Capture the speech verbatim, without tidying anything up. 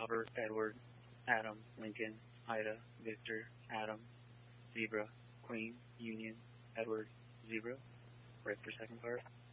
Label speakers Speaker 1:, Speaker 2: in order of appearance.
Speaker 1: Robert, Edward, Adam, Lincoln, Ida, Victor, Adam, Zebra, Queen, Union, Edward, Zebra. Right for second part.